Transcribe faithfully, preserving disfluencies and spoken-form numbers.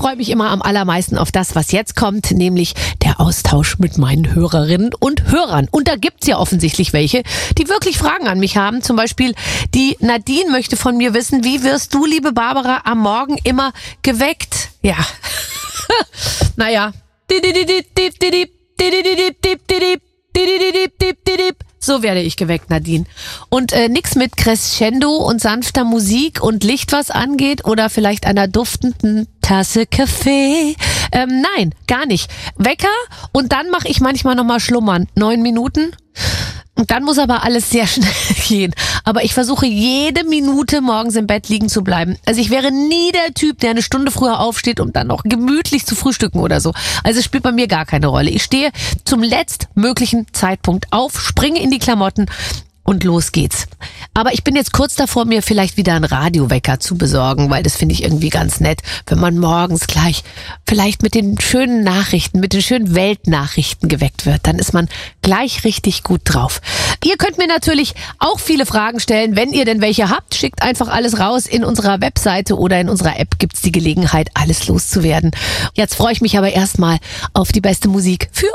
freue mich immer am allermeisten auf das, was jetzt kommt, nämlich der Austausch mit meinen Hörerinnen und Hörern. Und da gibt's ja offensichtlich welche, die wirklich Fragen an mich haben. Zum Beispiel die Nadine möchte von mir wissen, wie wirst du, liebe Barbara, am Morgen immer geweckt? Ja, naja. So werde ich geweckt, Nadine. Und äh, nix mit Crescendo und sanfter Musik und Licht, was angeht, oder vielleicht einer duftenden Tasse Kaffee. Ähm, nein, gar nicht. Wecker und dann mache ich manchmal nochmal schlummern. Neun Minuten. Und dann muss aber alles sehr schnell gehen. Aber ich versuche jede Minute morgens im Bett liegen zu bleiben. Also ich wäre nie der Typ, der eine Stunde früher aufsteht, um dann noch gemütlich zu frühstücken oder so. Also es spielt bei mir gar keine Rolle. Ich stehe zum letztmöglichen Zeitpunkt auf, springe in die Klamotten und los geht's. Aber ich bin jetzt kurz davor, mir vielleicht wieder einen Radiowecker zu besorgen, weil das finde ich irgendwie ganz nett, wenn man morgens gleich vielleicht mit den schönen Nachrichten, mit den schönen Weltnachrichten geweckt wird. Dann ist man gleich richtig gut drauf. Ihr könnt mir natürlich auch viele Fragen stellen, wenn ihr denn welche habt. Schickt einfach alles raus. In unserer Webseite oder in unserer App gibt's die Gelegenheit, alles loszuwerden. Jetzt freue ich mich aber erstmal auf die beste Musik für